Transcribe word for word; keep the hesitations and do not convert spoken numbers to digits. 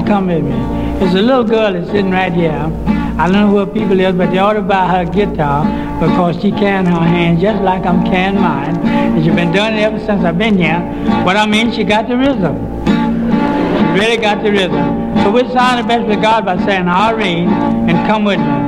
come with me. There's a little girl that's sitting right here. I don't know who her people is, but they ought to buy her a guitar because she can her hand just like I'm can mine. And she's been doing it ever since I've been here. But I mean, she got the rhythm. She really got the rhythm. So we'll sound the best with God by saying, I'll read and come with me.